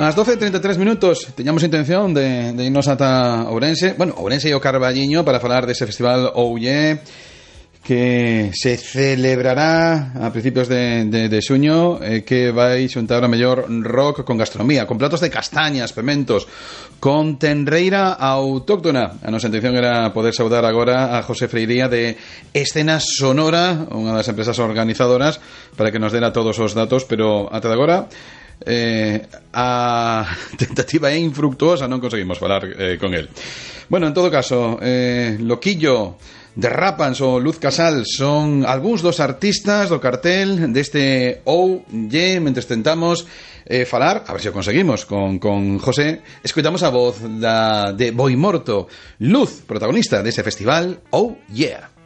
Ás 12:33 teñamos intención de irnos ata Ourense. Bueno, Ourense e o Carballiño para falar dese festival Oh Yeah, que se celebrará a principios de xuño, que vai xuntar o mellor rock con gastronomía, con platos de castañas, pementos, con tenreira autóctona. A nosa intención era poder saudar agora a José Freiría de Escena Sonora, unha das empresas organizadoras, para que nos dera todos os datos, pero ata de agora a tentativa é infructuosa, non conseguimos falar con el. Bueno, en todo caso, Loquillo, Derrapans ou Luz Casal son algúns dos artistas do cartel deste Oh Yeah. Mentres tentamos falar, a ver se o conseguimos con José, escoitamos a voz de Boimorto, Luz, protagonista dese festival Oh Yeah.